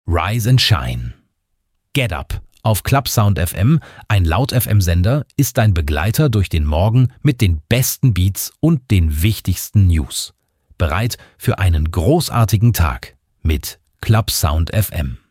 Rise and Shine. Get Up auf Clubsound FM, ein Laut-FM-Sender, ist dein Begleiter durch den Morgen mit den besten Beats und den wichtigsten News. Bereit für einen großartigen Tag mit Clubsound FM.